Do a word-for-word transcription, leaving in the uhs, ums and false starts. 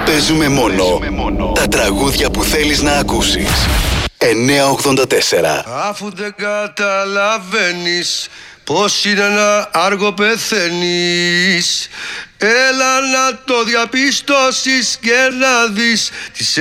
Παίζουμε μόνο τα τραγούδια που θέλεις να ακούσεις. εννιά ογδόντα τέσσερα. Αφού δεν καταλαβαίνεις πως είναι να άργο πεθαίνεις, έλα να το διαπιστώσεις και να δεις τις